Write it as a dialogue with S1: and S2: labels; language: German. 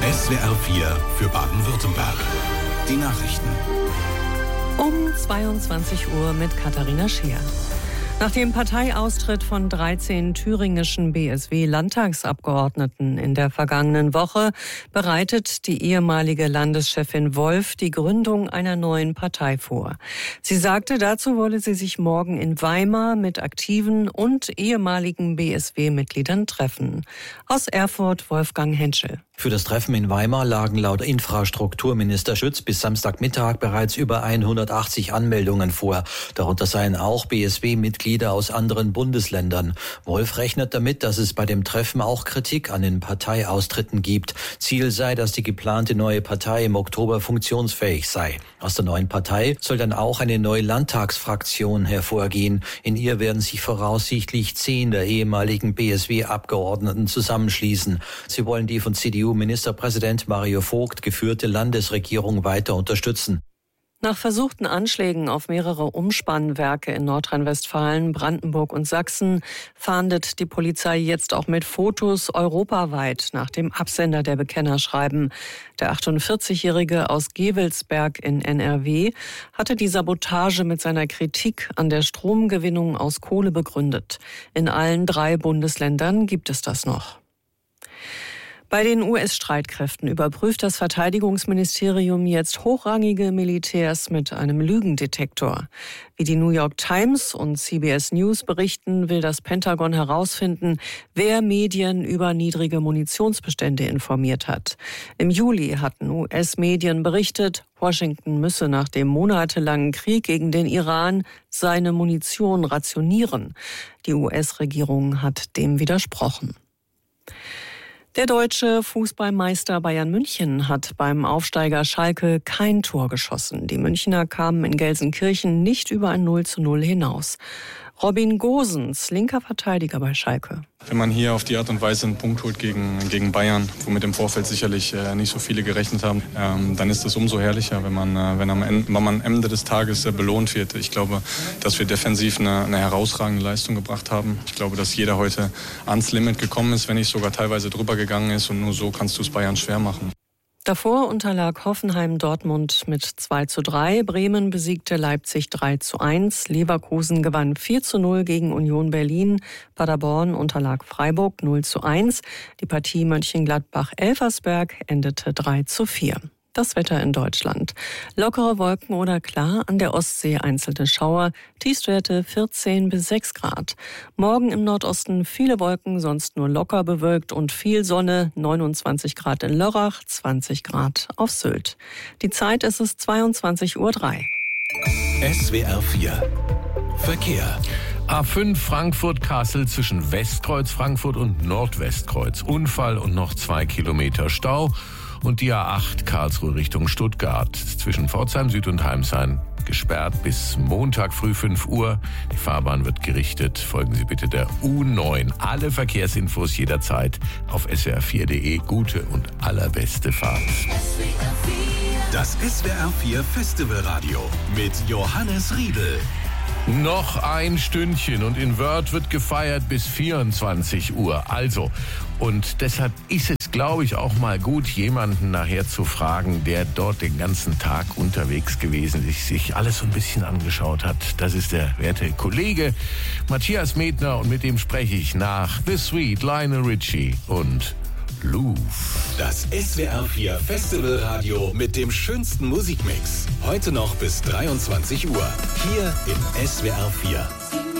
S1: SWR 4 für Baden-Württemberg. Die Nachrichten.
S2: Um 22 Uhr mit Katharina Scheer. Nach dem Parteiaustritt von 13 thüringischen BSW-Landtagsabgeordneten in der vergangenen Woche bereitet die ehemalige Landeschefin Wolf die Gründung einer neuen Partei vor. Sie sagte, dazu wolle sie sich morgen in Weimar mit aktiven und ehemaligen BSW-Mitgliedern treffen. Aus Erfurt Wolfgang Henschel.
S3: Für das Treffen in Weimar lagen laut Infrastrukturminister Schütz bis Samstagmittag bereits über 180 Anmeldungen vor. Darunter seien auch BSW-Mitglieder aus anderen Bundesländern. Wolf rechnet damit, dass es bei dem Treffen auch Kritik an den Parteiaustritten gibt. Ziel sei, dass die geplante neue Partei im Oktober funktionsfähig sei. Aus der neuen Partei soll dann auch eine neue Landtagsfraktion hervorgehen. In ihr werden sich voraussichtlich 10 der ehemaligen BSW-Abgeordneten zusammenschließen. Sie wollen die von CDU-Ministerpräsident Mario Vogt geführte Landesregierung weiter unterstützen.
S2: Nach versuchten Anschlägen auf mehrere Umspannwerke in Nordrhein-Westfalen, Brandenburg und Sachsen fahndet die Polizei jetzt auch mit Fotos europaweit nach dem Absender der Bekennerschreiben. Der 48-Jährige aus Gevelsberg in NRW hatte die Sabotage mit seiner Kritik an der Stromgewinnung aus Kohle begründet. In allen 3 Bundesländern gibt es das noch. Bei den US-Streitkräften überprüft das Verteidigungsministerium jetzt hochrangige Militärs mit einem Lügendetektor. Wie die New York Times und CBS News berichten, will das Pentagon herausfinden, wer Medien über niedrige Munitionsbestände informiert hat. Im Juli hatten US-Medien berichtet, Washington müsse nach dem monatelangen Krieg gegen den Iran seine Munition rationieren. Die US-Regierung hat dem widersprochen. Der deutsche Fußballmeister Bayern München hat beim Aufsteiger Schalke kein Tor geschossen. Die Münchner kamen in Gelsenkirchen nicht über ein 0:0 hinaus. Robin Gosens, linker Verteidiger bei Schalke.
S4: Wenn man hier auf die Art und Weise einen Punkt holt gegen Bayern, womit im Vorfeld sicherlich nicht so viele gerechnet haben, dann ist es umso herrlicher, wenn man am Ende des Tages belohnt wird. Ich glaube, dass wir defensiv eine herausragende Leistung gebracht haben. Ich glaube, dass jeder heute ans Limit gekommen ist, wenn nicht sogar teilweise drüber gegangen ist, und nur so kannst du es Bayern schwer machen.
S2: Davor unterlag Hoffenheim Dortmund mit 2:3, Bremen besiegte Leipzig 3:1, Leverkusen gewann 4:0 gegen Union Berlin, Paderborn unterlag Freiburg 0:1, die Partie Mönchengladbach-Elversberg endete 3:4. Das Wetter in Deutschland. Lockere Wolken oder klar, an der Ostsee einzelne Schauer, Tiefstwerte 14 bis 6 Grad. Morgen im Nordosten viele Wolken, sonst nur locker bewölkt und viel Sonne, 29 Grad in Lörrach, 20 Grad auf Sylt. Die Zeit ist es 22:03 Uhr.
S1: SWR 4 Verkehr.
S5: A5 Frankfurt-Kassel zwischen Westkreuz Frankfurt und Nordwestkreuz. Unfall und noch 2 Kilometer Stau. Und die A8 Karlsruhe Richtung Stuttgart zwischen Pforzheim Süd und Heimsheim gesperrt bis Montag früh 5 Uhr. Die Fahrbahn wird gerichtet. Folgen Sie bitte der U9. Alle Verkehrsinfos jederzeit auf swr4.de. Gute und allerbeste Fahrt.
S1: Das SWR 4 Festivalradio mit Johannes Riedel.
S5: Noch ein Stündchen und in Wörth wird gefeiert bis 24 Uhr. Also, und deshalb ist es, glaube ich, auch mal gut, jemanden nachher zu fragen, der dort den ganzen Tag unterwegs gewesen ist, sich alles so ein bisschen angeschaut hat. Das ist der werte Kollege Matthias Medner und mit dem spreche ich nach The Sweet, Lionel Richie und Louvre.
S1: Das SWR 4 Festivalradio mit dem schönsten Musikmix. Heute noch bis 23 Uhr. Hier im SWR 4.